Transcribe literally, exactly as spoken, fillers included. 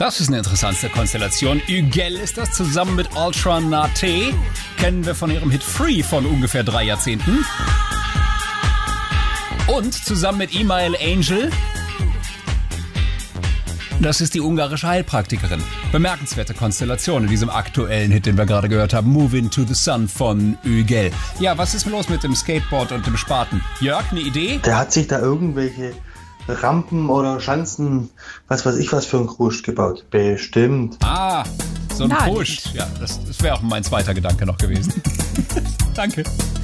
Das ist eine interessante Konstellation. Ygel ist das zusammen mit Ultra Nate. Kennen wir von ihrem Hit Free von ungefähr drei Jahrzehnten. Und zusammen mit Email Angel. Das ist die ungarische Heilpraktikerin. Bemerkenswerte Konstellation in diesem aktuellen Hit, den wir gerade gehört haben. Moving to the Sun von Ygel. Ja, was ist los mit dem Skateboard und dem Spaten? Jörg, eine Idee? Der hat sich da irgendwelche Rampen oder Schanzen, was weiß ich was für ein Kruscht gebaut. Bestimmt. Ah, so ein Kruscht. Ja, das, das wäre auch mein zweiter Gedanke noch gewesen. Danke.